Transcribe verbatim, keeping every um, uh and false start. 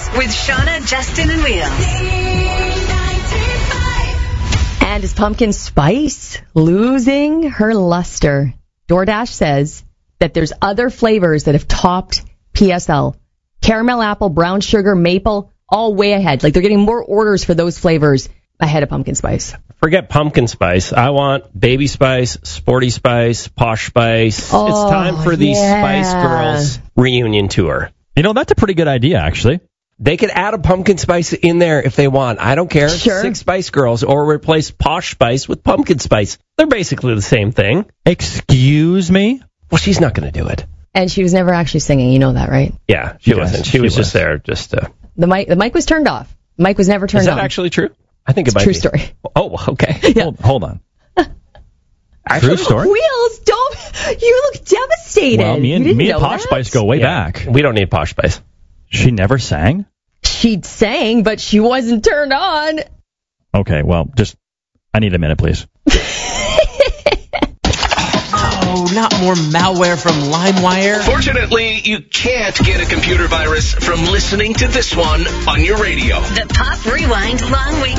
with Shauna, Justin, and Will. And is pumpkin spice losing her luster? DoorDash says that there's other flavors that have topped P S L. Caramel apple, brown sugar, maple, all way ahead. Like they're getting more orders for those flavors ahead of pumpkin spice. Forget pumpkin spice. I want baby spice, sporty spice, posh spice. Oh, it's time for the yeah. Spice Girls reunion tour. You know, that's a pretty good idea, actually. They could add a pumpkin spice in there if they want. I don't care. Sure. Six Spice Girls, or replace posh spice with pumpkin spice. They're basically the same thing. Excuse me? Well, she's not going to do it. And she was never actually singing. You know that, right? Yeah, she Yes, wasn't. She, she was, was. just there just to... The mic, the mic was turned off. The mic was never turned Is that on. actually true? I think it It's might true be. story. Oh, okay. Yeah. Hold, hold on. Actually, True story? Wheels, don't. You look devastated. Well, me You and, didn't me and know Posh that? Spice go way Yeah, back. we don't need posh spice. She never sang? She sang, but she wasn't turned on. Okay, well, just, I need a minute, please. Oh, not more malware from LimeWire. Fortunately, you can't get a computer virus from listening to this one on your radio. The Pop Rewind Long Week